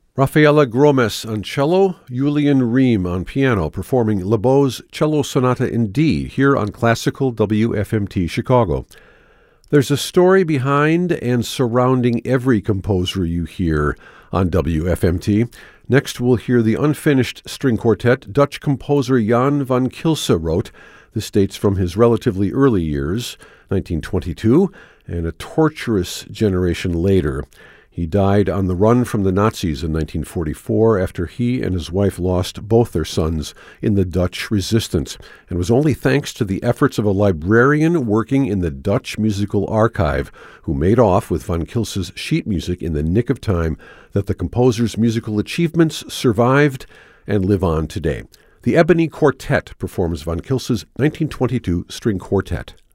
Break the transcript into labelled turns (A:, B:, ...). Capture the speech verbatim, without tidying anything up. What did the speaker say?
A: Rafaela Gromes on cello, Julian Ream on piano, performing Lebeau's Cello Sonata in D here on Classical W F M T Chicago. There's a story behind and surrounding every composer you hear on W F M T. Next, we'll hear the unfinished string quartet Dutch composer Jan van Kylse wrote. This dates from his relatively early years, nineteen twenty-two, and a torturous generation later. He died on the run from the Nazis in nineteen forty-four after he and his wife lost both their sons in the Dutch resistance, and was only thanks to the efforts of a librarian working in the Dutch Musical Archive, who made off with van Kylse's sheet music in the nick of time, that the composer's musical achievements survived and live on today. The Ebony Quartet performs van Kylse's nineteen twenty-two string quartet.